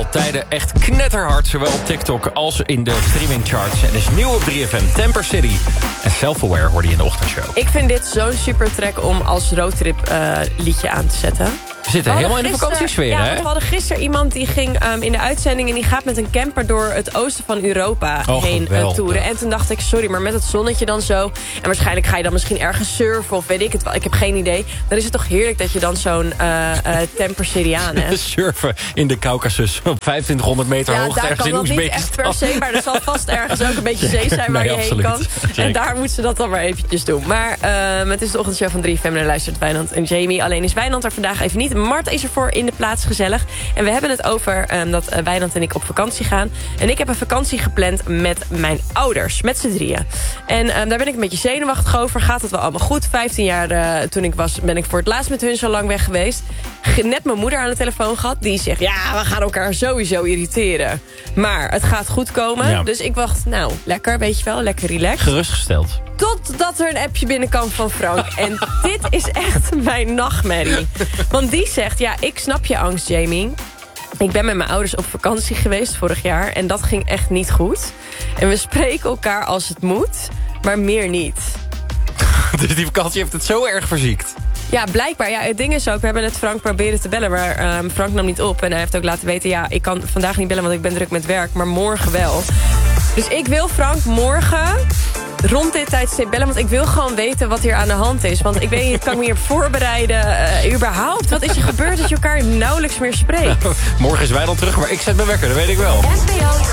al tijden echt knetterhard, zowel op TikTok als in de streamingcharts. En is nieuw op 3FM, Temper City. En Self-Aware hoorde je in de ochtendshow. Ik vind dit zo'n super track om als roadtrip liedje aan te zetten. We zitten helemaal in de vakantiesfeer, ja, hè? We hadden gisteren iemand die ging in de uitzending... en die gaat met een camper door het oosten van Europa heen toeren. En toen dacht ik, sorry, maar met het zonnetje dan zo... en waarschijnlijk ga je dan misschien ergens surfen of weet ik het wel. Ik heb geen idee. Dan is het toch heerlijk dat je dan zo'n Temper City aan hebt. Surfen in de Caucasus op 2500 meter hoogte ergens in Oezbekistan. Ja, daar kan dat niet echt per se, maar er zal vast ergens ook een beetje zee zijn waar je heen kan. Zeker. En daar moeten ze dat dan maar eventjes doen. Maar het is de ochtendshow van 3FM en luistert Wijnand en Jamie. Alleen is Wijnand er vandaag even niet. Mart is ervoor in de plaats, gezellig. En we hebben het over dat Wijnand en ik op vakantie gaan. En ik heb een vakantie gepland met mijn ouders. Met z'n drieën. En daar ben ik een beetje zenuwachtig over. Gaat het wel allemaal goed? 15 jaar toen ik was, ben ik voor het laatst met hun zo lang weg geweest. Net mijn moeder aan de telefoon gehad. Die zegt, ja, we gaan elkaar sowieso irriteren. Maar het gaat goed komen. Ja. Dus ik wacht, nou, lekker, weet je wel. Lekker relaxed. Gerustgesteld. Totdat er een appje binnenkwam van Frank. En dit is echt mijn nachtmerrie. Want die zegt, ja, ik snap je angst, Jamie. Ik ben met mijn ouders op vakantie geweest vorig jaar. En dat ging echt niet goed. En we spreken elkaar als het moet, maar meer niet. Dus die vakantie heeft het zo erg verziekt. Ja, blijkbaar. Ja, het ding is ook, we hebben net Frank proberen te bellen... maar Frank nam niet op en hij heeft ook laten weten... ja, ik kan vandaag niet bellen, want ik ben druk met werk... maar morgen wel. Dus ik wil Frank morgen rond dit tijdstip bellen... want ik wil gewoon weten wat hier aan de hand is. Want ik weet niet, kan ik me hier voorbereiden? Überhaupt, wat is er gebeurd dat je elkaar nauwelijks meer spreekt? Morgen is Wijnand terug, maar ik zet mijn wekker, dat weet ik wel.